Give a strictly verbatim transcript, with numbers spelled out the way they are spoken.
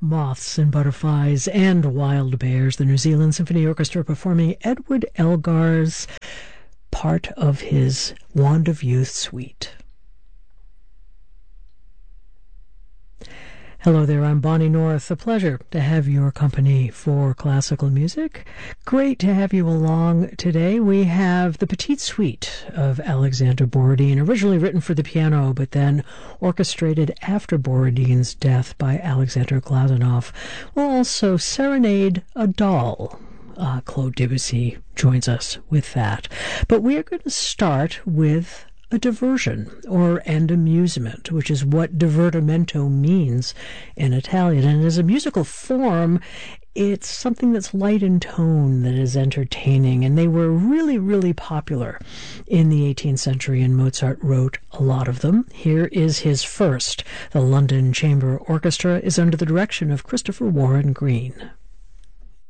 Moths and Butterflies and Wild Bears, the New Zealand Symphony Orchestra performing Edward Elgar's part of his Wand of Youth suite. Hello there, I'm Bonnie North. A pleasure to have your company for classical music. Great to have you along today. We have the Petite Suite of Alexander Borodin, originally written for the piano, but then orchestrated after Borodin's death by Alexander Glazunov. We'll also serenade a doll. Uh, Claude Debussy joins us with that. But we are going to start with a diversion or and amusement, which is what divertimento means in Italian. And as a musical form, it's something that's light in tone, that is entertaining. And they were really, really popular in the eighteenth century, and Mozart wrote a lot of them. Here is his first. The London Chamber Orchestra is under the direction of Christopher Warren Green.